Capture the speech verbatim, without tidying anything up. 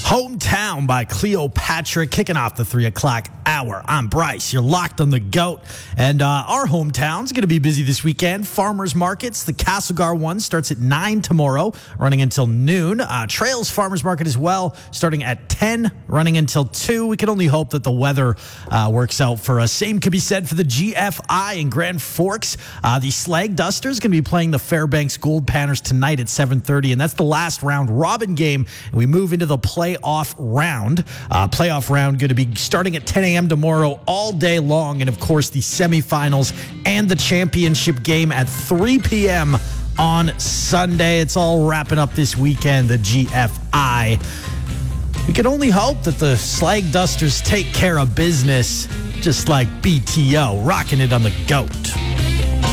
Hometown by Cleopatra, kicking off the three o'clock hour. I'm Bryce. You're locked on the GOAT. And uh, our hometown's going to be busy this weekend. Farmers markets. The Castlegar one starts at nine tomorrow, running until noon. Uh, Trails Farmers Market as well, starting at ten, running until two. We can only hope that the weather uh, works out for us. Same could be said for the G F I in Grand Forks. Uh, the Slag Dusters going to be playing the Fairbanks Gold Panners tonight at seven thirty, and that's the last round robin game. And we move into the playoff round. Uh, playoff round going to be starting at ten a.m. tomorrow all day long, and of course the semifinals and the championship game at three p.m. on Sunday. It's all wrapping up this weekend, the G F I. We can only hope that the Slag Dusters take care of business, just like B T O, rocking it on the GOAT.